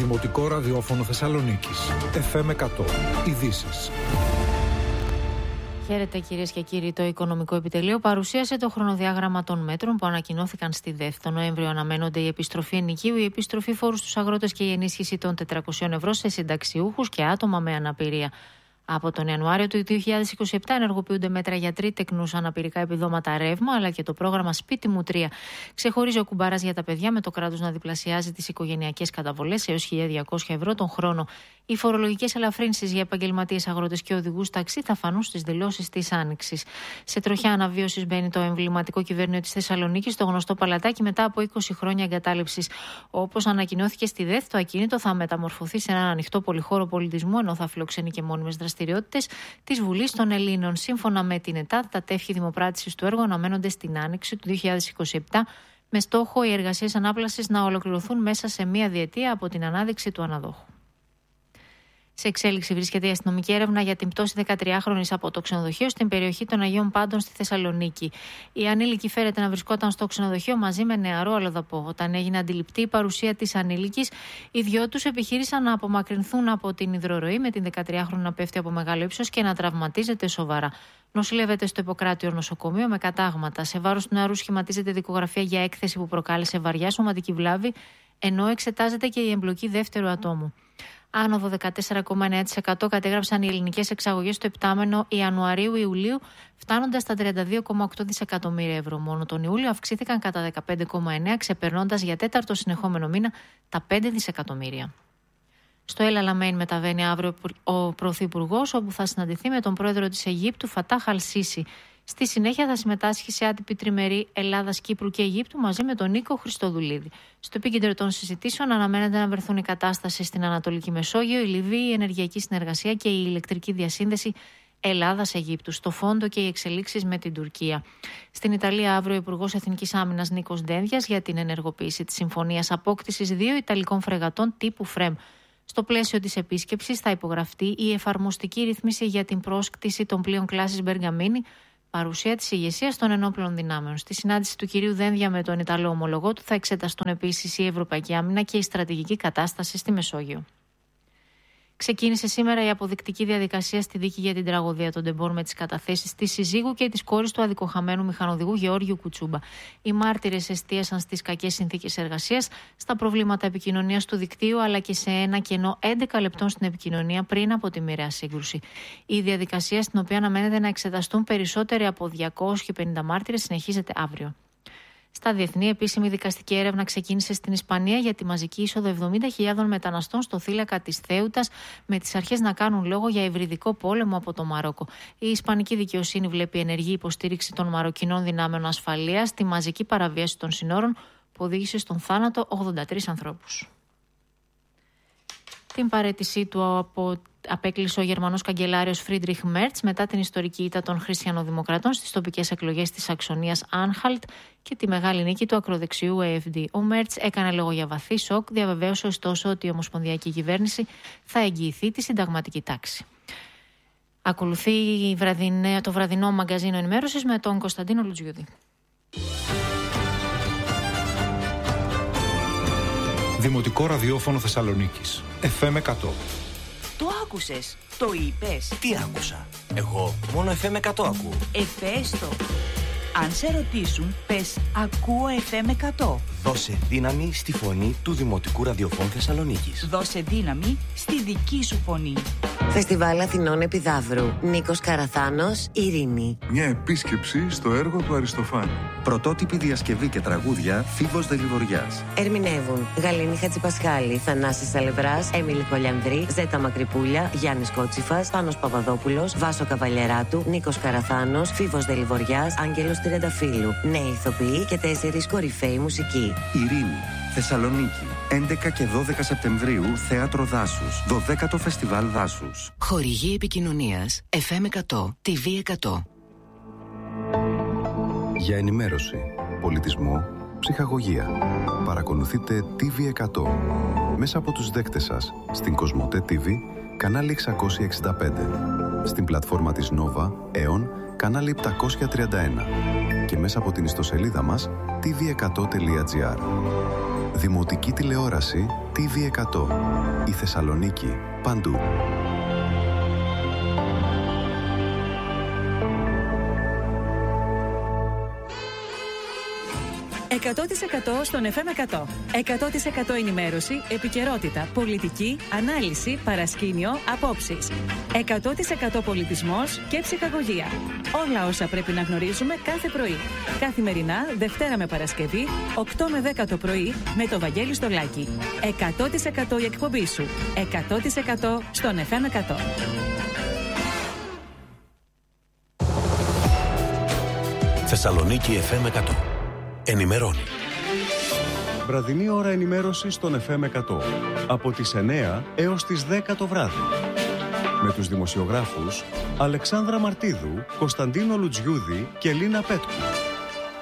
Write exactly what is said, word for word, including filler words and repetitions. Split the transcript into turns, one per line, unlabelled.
Δημοτικό ραδιόφωνο Θεσσαλονίκης. εφ εμ εκατό. Ειδήσεις.
Χαίρετε κυρίες και κύριοι. Το Οικονομικό Επιτελείο παρουσίασε το χρονοδιάγραμμα των μέτρων που ανακοινώθηκαν στη ΔΕΘ. Το Νοέμβριο αναμένονται η επιστροφή ενοικίου, η επιστροφή φόρου στους αγρότες και η ενίσχυση των τετρακοσίων ευρώ σε συνταξιούχους και άτομα με αναπηρία. Από τον Ιανουάριο του δύο χιλιάδες είκοσι επτά ενεργοποιούνται μέτρα για τρίτεκνους αναπηρικά επιδόματα ρεύμα, αλλά και το πρόγραμμα Σπίτι μου τρία. Ξεχωρίζει ο κουμπάρας για τα παιδιά, με το κράτος να διπλασιάζει τις οικογενειακές καταβολές έως χίλια διακόσια ευρώ τον χρόνο. Οι φορολογικές ελαφρύνσεις για επαγγελματίες αγρότες και οδηγούς ταξί θα φανούν στις δηλώσεις της Άνοιξης. Σε τροχιά αναβίωσης μπαίνει το εμβληματικό κυβέρνιο της Θεσσαλονίκης, το γνωστό παλατάκι, μετά από είκοσι χρόνια εγκατάλειψης. Όπως ανακοινώθηκε στη ΔΕΘ, το ακίνητο θα μεταμορφωθεί σε έναν ανοιχτό πολυχώρο πολιτισμού, ενώ θα φιλοξενεί και μόνιμες δραστηριότητες της Βουλής των Ελλήνων. Σύμφωνα με την ΕΤΑΔ, τα τεύχη δημοπράτησης του έργου αναμένονται στην Άνοιξη του δύο χιλιάδες είκοσι επτά, με στόχο οι εργασίες ανάπλασης να ολοκληρωθούν μέσα σε μία διετία από την ανάδειξη του αναδόχου. Σε εξέλιξη βρίσκεται η αστυνομική έρευνα για την πτώση δεκατριάχρονης από το ξενοδοχείο στην περιοχή των Αγίων Πάντων στη Θεσσαλονίκη. Η ανήλικη φέρεται να βρισκόταν στο ξενοδοχείο μαζί με νεαρό αλλοδαπό. Όταν έγινε αντιληπτή η παρουσία της ανήλικης, οι δυο τους επιχείρησαν να απομακρυνθούν από την υδροροή, με την δεκατριάχρονη να πέφτει από μεγάλο ύψος και να τραυματίζεται σοβαρά. Νοσηλεύεται στο Ιπποκράτειο νοσοκομείο με κατάγματα. Σε βάρος του νεαρού σχηματίζεται δικογραφία για έκθεση που προκάλεσε βαριά σωματική βλάβη, ενώ εξετάζεται και η εμπλοκή δεύτερου ατόμου. Άνοδο δεκατέσσερα κόμμα εννέα τοις εκατό κατέγραψαν οι ελληνικές εξαγωγές στο επτάμενο Ιανουαρίου-Ιουλίου, φτάνοντας στα τριάντα δύο κόμμα οκτώ δισεκατομμύρια ευρώ. Μόνο τον Ιούλιο αυξήθηκαν κατά δεκαπέντε κόμμα εννέα, ξεπερνώντας για τέταρτο συνεχόμενο μήνα τα πέντε δισεκατομμύρια. Στο El Alamein μεταβαίνει αύριο ο Πρωθυπουργός, όπου θα συναντηθεί με τον πρόεδρο της Αιγύπτου, Φατάχ Αλ-Σίσι. Στη συνέχεια θα συμμετάσχει σε άτυπη τριμερή Ελλάδας, Κύπρου και Αιγύπτου μαζί με τον Νίκο Χριστοδουλίδη. Στο επίκεντρο των συζητήσεων αναμένεται να βρεθούν η κατάσταση στην Ανατολική Μεσόγειο, η Λιβύη, η ενεργειακή συνεργασία και η ηλεκτρική διασύνδεση Ελλάδας-Αιγύπτου. Στο φόντο και οι εξελίξεις με την Τουρκία. Στην Ιταλία, αύριο, ο Υπουργός Εθνικής Άμυνας Νίκος Ντένδιας για την ενεργοποίηση της συμφωνίας απόκτησης δύο Ιταλικών φρεγατών τύπου Φρέμ. Στο πλαίσιο της επίσκεψης θα υπογραφτεί η εφαρμοστική ρύθμιση για την πρόσκτηση των πλοίων κλάσης Μπεργαμίνη, παρουσία της ηγεσίας των ενόπλων δυνάμεων. Στη συνάντηση του κυρίου Δένδια με τον Ιταλό ομολογό του θα εξεταστούν επίσης η ευρωπαϊκή άμυνα και η στρατηγική κατάσταση στη Μεσόγειο. Ξεκίνησε σήμερα η αποδεικτική διαδικασία στη δίκη για την τραγωδία των Ντεμπόρ με τις καταθέσεις της συζύγου και της κόρης του αδικοχαμένου μηχανοδηγού Γεώργιου Κουτσούμπα. Οι μάρτυρες εστίασαν στις κακές συνθήκες εργασίας, στα προβλήματα επικοινωνίας του δικτύου, αλλά και σε ένα κενό έντεκα λεπτών στην επικοινωνία πριν από τη μοιραία σύγκρουση. Η διαδικασία, στην οποία αναμένεται να εξεταστούν περισσότεροι από διακόσιους πενήντα μάρτυρες, συνεχίζεται αύριο. Στα διεθνή, επίσημη δικαστική έρευνα ξεκίνησε στην Ισπανία για τη μαζική είσοδο εβδομήντα χιλιάδων μεταναστών στο θύλακα της Θέουτας, με τις αρχές να κάνουν λόγο για υβριδικό πόλεμο από το Μαρόκο. Η ισπανική δικαιοσύνη βλέπει ενεργή υποστήριξη των μαροκινών δυνάμεων ασφαλείας στη μαζική παραβίαση των συνόρων που οδήγησε στον θάνατο ογδόντα τρεις ανθρώπους. Την παραίτησή του από... απέκλεισε ο Γερμανός καγκελάριος Φρίντριχ Μέρτς μετά την ιστορική ήττα των χριστιανοδημοκρατών στις τοπικές εκλογές της Σαξονίας Άνχαλτ και τη μεγάλη νίκη του ακροδεξιού έι εφ ντι. Ο Μέρτς έκανε λόγο για βαθύ σοκ, διαβεβαίωσε ωστόσο ότι η ομοσπονδιακή κυβέρνηση θα εγγυηθεί τη συνταγματική τάξη. Ακολουθεί το βραδινό μαγκαζίνο ενημέρωσης με τον Κωνσταντίνο Λουτζιούδη.
Δημοτικό ραδιόφωνο Θεσσαλονίκης. εφ εμ εκατό.
Το άκουσες, το είπες.
Τι άκουσα? Εγώ μόνο εφ εμ εκατό ακούω.
Εφές το. Αν σε ρωτήσουν, πες ακούω εφ εμ εκατό.
Δώσε δύναμη στη φωνή του Δημοτικού Ραδιοφώνου Θεσσαλονίκης.
Δώσε δύναμη στη δική σου φωνή.
Φεστιβάλ Αθηνών Επιδαύρου. Νίκος Καραθάνος, Ειρήνη.
Μια επίσκεψη στο έργο του Αριστοφάνη.
Πρωτότυπη διασκευή και τραγούδια Φίβος Δελιβοριάς.
Ερμηνεύουν Γαλήνη Χατζηπασχάλη, Θανάσης Αλευράς, Έμιλη Κολιανδρή, Ζέτα Μακρυπούλια, Γιάννης Κότσιφας, Πάνος Παπαδόπουλος, Βάσο Καβαλιεράτου, Νίκος Καραθάνος, Φίβος Δελιβοριάς, Άγγελος Τριανταφύλου. Νέοι ηθοποιοί και τέσσερις κορυφαίοι μουσικοί.
Ειρήνη, Θεσσαλονίκη. έντεκα και δώδεκα Σεπτεμβρίου, Θέατρο Δάσους. δωδέκατο Φεστιβάλ Δάσους.
Χορηγή επικοινωνίας εφ εμ εκατό, τι βι εκατό.
Για ενημέρωση, πολιτισμό, ψυχαγωγία. Παρακολουθείτε τι βι εκατό μέσα από τους δέκτες σας στην Κοσμοτέ τι βι, κανάλι εξακόσια εξήντα πέντε, στην πλατφόρμα της Nova, Aeon, κανάλι επτακόσια τριάντα ένα και μέσα από την ιστοσελίδα μας τι βι εκατό τελεία τζι άρ. Δημοτική τηλεόραση τι βι εκατό. Η Θεσσαλονίκη. Παντού.
εκατό τοις εκατό στον εφ εμ εκατό. εκατό τοις εκατό ενημέρωση, επικαιρότητα, πολιτική, ανάλυση, παρασκήνιο, απόψεις. εκατό τοις εκατό πολιτισμός και ψυχαγωγία. Όλα όσα πρέπει να γνωρίζουμε κάθε πρωί. Καθημερινά, Δευτέρα με Παρασκευή, οκτώ με δέκα το πρωί, με το Βαγγέλη Στολάκη. εκατό τοις εκατό η εκπομπή σου. εκατό τοις εκατό στον εφ εμ εκατό.
Θεσσαλονίκη εφ εμ εκατό. Ενημερώνει.
Βραδινή ώρα ενημέρωση στον εφ εμ εκατό. Από τις εννέα έως τις δέκα το βράδυ. Με τους δημοσιογράφους Αλεξάνδρα Μαρτίδου, Κωνσταντίνο Λουτζιούδη και Λίνα Πέτκου.